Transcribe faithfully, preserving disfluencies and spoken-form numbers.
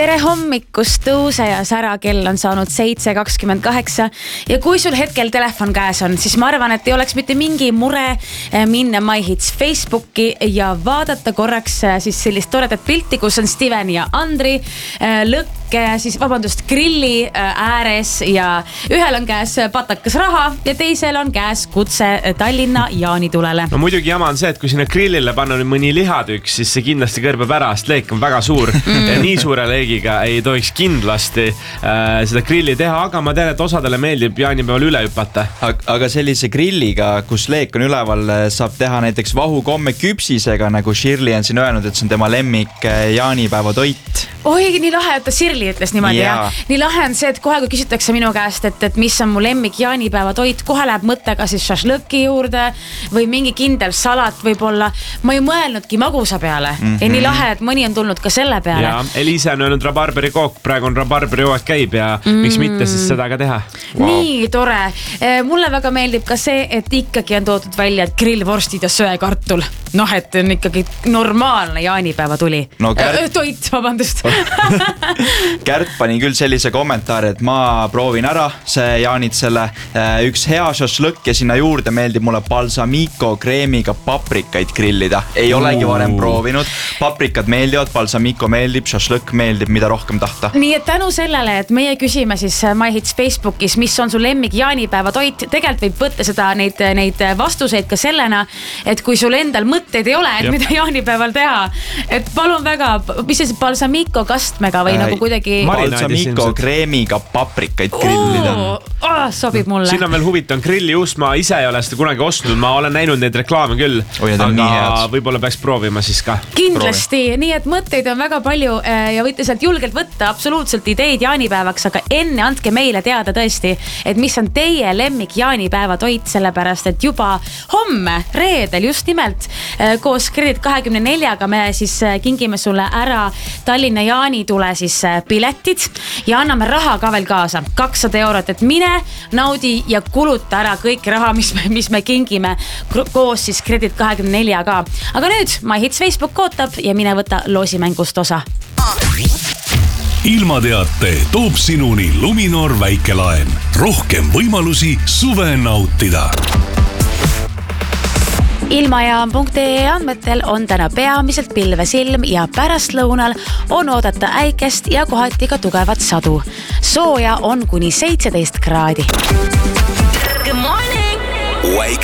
tere hommikust, tõuse ja sära, kell on saanud seitse kakskümmend kaheksa ja kui sul hetkel telefon käes on, siis ma arvan, et ei oleks mitte mingi mure minna MyHits Facebooki ja vaadata korraks siis sellist toredat pilti, kus on Steven ja Andri lõkke, siis vabandust, grilli ääres ja ühel on käes patakas raha ja teisel on käes kutse Tallinna jaanitulele. No muidugi jama on see, et kui sinna grillile panna nüüd mõni lihatüks, siis see kindlasti kõrbeb ära, sest leek on väga suur mm. ja nii suure leegiga ei tohiks kindlasti äh, seda grilli teha, aga ma tean, et osadele meeldib jaanipäeval üle hüpata. Aga sellise grilliga, kus leek on üleval, saab teha näiteks vahukomme küpsisega, nagu Shirley on siin öelnud, et see on tema lemmik jaanipäeva toit. Oi, nii lahe, et ta Shirley ütles niimoodi. Ja. Ja. Nii lahe on see, et kohe kui küsitakse minu käest, et, et mis on mu lemmik jaanipäeva toit, kohe läheb mõttega siis šašlõki juurde või mingi kindel salat võib-olla. Ma ei mõelnudki magusa peale. Mm-hmm. Ja nii lahe, et mõni on tulnud ka selle peale. Ja, Eliise on öelnud rabarberi kook, praegu on rabarberi hooaeg käib ja mm. miks mitte siis seda ka teha. Wow. Nii tore. Mulle väga meeldib ka see, et ikkagi on toodud välja grillvorstid ja söekartul. Noh, et on ikkagi normaalne jaanipäeva tuli. No, Kärt... äh, toit, vabandust. Kärt pani küll sellise kommentaari, et ma proovin ära see jaanitsele üks hea šašlõkk ja sinna juurde meeldib mulle balsamico kreemiga paprikaid grillida. Ei olegi varem proovinud. Paprikad meeldivad, balsamico meeldib, šašlõkk meeldib, mida rohkem tahta. Nii et tänu sellele, et meie küsime siis MyHits Facebookis, mis on sul lemmik jaanipäeva toit, tegelikult võib võtta seda neid, neid vastuseid ka sellena, et kui sul endal mõtteid ei ole, et Jep. mida jaanipäeval teha, et palun väga, mis see balsamico kastmega või äh, nagu kuidagi balsamico kreemiga paprikaid grillida. Oh, oh, sobib mulle. Siin on veel huvitav grillijuust, ma ise ei ole seda kunagi ostnud, ma olen näinud neid reklaame küll, Oi, aga võib-olla peaks proovima siis ka. Kindlasti, Proovi. Nii et mõtteid on väga palju ja võite sealt julgelt võtta absoluutselt ideid jaanipäevaks, aga enne andke meile teada tõesti, et mis on teie lemmik jaanipäeva toit, sellepärast et juba homme, reedel just nimelt koos Kredit kahekümne neljaga me siis kingime sulle ära Tallinna jaanitule siis piletid ja anname raha ka veel kaasa. kakssada eurot, et mine, naudi ja kuluta ära kõik raha, mis me, mis me kingime koos siis Kredit kahekümne neljaga. Aga nüüd MyHits Facebook ootab ja mine võta loosimängust osa. Ilmateate toob sinuni Luminor väikelaen. Rohkem võimalusi suve nautida. Ilmajaam.ee andmetel on täna peamiselt pilves ilm ja pärastlõunal on oodata äikest ja kohati ka tugevat sadu. Sooja on kuni seitseteist kraadi. Good morning! Wake